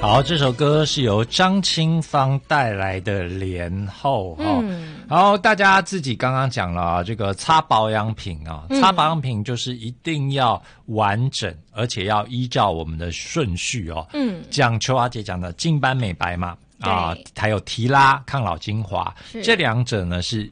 好，这首歌是由张清芳带来的《莲后》然后大家自己刚刚讲了这个擦保养品擦保养品就是一定要完整，而且要依照我们的顺序讲秋华姐讲的净斑美白嘛还有提拉抗老精华，这两者呢是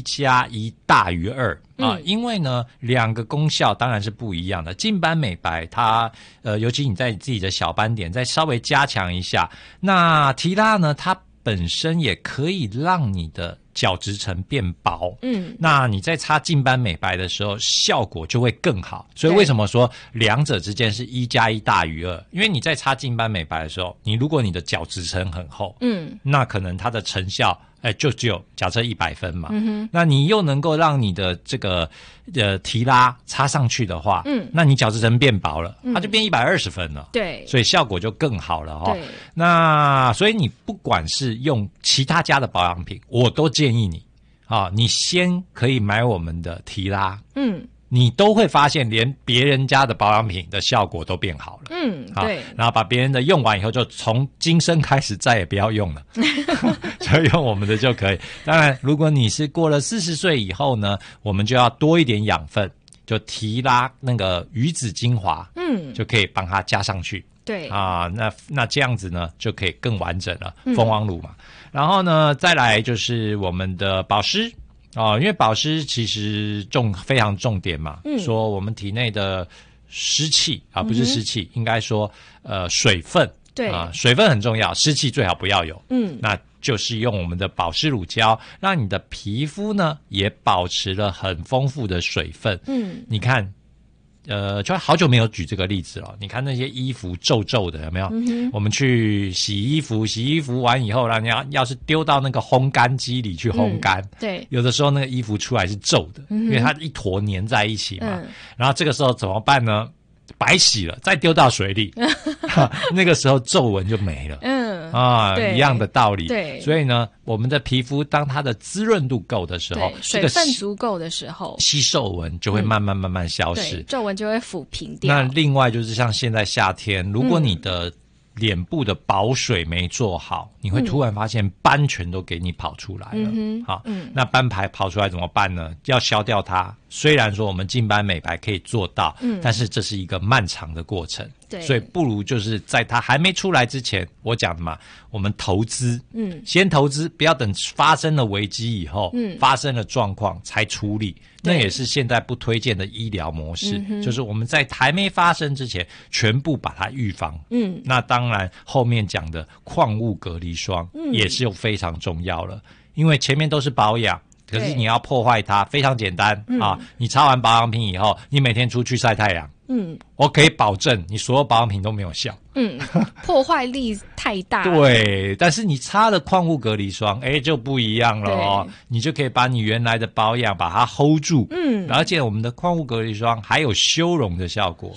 1+1大于2因为呢两个功效当然是不一样的。净斑美白它尤其你在自己的小斑点再稍微加强一下，那提拉呢它本身也可以让你的角质层变薄那你在擦净斑美白的时候效果就会更好。所以为什么说两者之间是1+1大于2？因为你在擦净斑美白的时候，如果你的角质层很厚那可能它的成效就只有假设100分嘛那你又能够让你的这个提拉擦上去的话那你角质层变薄了它就变120分了对， 所以效果就更好了那所以你不管是用其他家的保养品，我都建议你你先可以买我们的提拉你都会发现连别人家的保养品的效果都变好了对， 然后把别人的用完以后就从今生开始再也不要用了就用我们的就可以。当然如果你是过了40岁以后呢，我们就要多一点养分，就提拉那个鱼子精华就可以帮它加上去对那这样子呢就可以更完整了蜂王乳嘛然后呢再来就是我们的保湿因为保湿其实非常重点嘛说我们体内的湿气不是湿气应该说水分对水分很重要，湿气最好不要有那就是用我们的保湿乳胶让你的皮肤呢也保持了很丰富的水分你看就好久没有举这个例子了。你看那些衣服皱皱的有没有我们去洗衣服完以后，让你要是丢到那个烘干机里去烘干对， 有的时候那个衣服出来是皱的因为它一坨粘在一起嘛然后这个时候怎么办呢？白洗了再丢到水里那个时候皱纹就没了一样的道理对， 所以呢我们的皮肤当它的滋润度够的时候， 水分足够的时候， 吸皱纹就会慢慢消失皱纹就会抚平掉。 那另外就是像现在夏天如果你的脸部的保水没做好你会突然发现斑全都给你跑出来了那斑排跑出来怎么办呢？要消掉它，虽然说我们净斑美白可以做到但是这是一个漫长的过程所以不如就是在它还没出来之前，我讲的嘛，我们投资先投资，不要等发生了危机以后发生了状况才处理，那也是现在不推荐的医疗模式就是我们在还没发生之前全部把它预防那当然后面讲的矿物隔离霜也是非常重要了因为前面都是保养可是你要破坏它非常简单你擦完保养品以后你每天出去晒太阳我可以保证你所有保养品都没有效破坏力太大对，但是你擦了矿物隔离霜就不一样了你就可以把你原来的保养把它 hold 住而且我们的矿物隔离霜还有修容的效果